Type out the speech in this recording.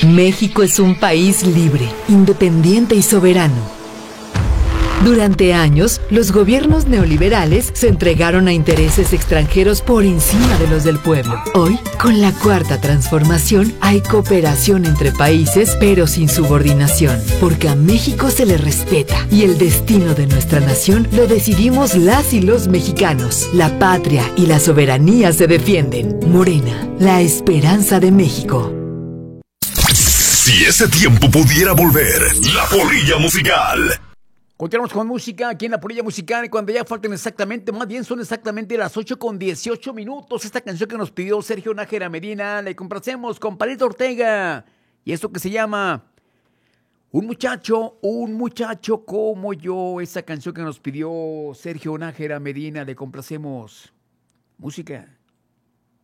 México es un país libre, independiente y soberano. Durante años, los gobiernos neoliberales se entregaron a intereses extranjeros por encima de los del pueblo. Hoy, con la Cuarta Transformación, hay cooperación entre países, pero sin subordinación, porque a México se le respeta y el destino de nuestra nación lo decidimos las y los mexicanos. La patria y la soberanía se defienden. Morena, la esperanza de México. Si ese tiempo pudiera volver, la polilla musical. Continuamos con música aquí en la polilla musical, cuando ya faltan exactamente, más bien son exactamente las 8:18. Esta canción que nos pidió Sergio Nájera Medina, la complacemos con Palito Ortega. Y esto que se llama un muchacho como yo. Esa canción que nos pidió Sergio Nájera Medina, le complacemos. Música.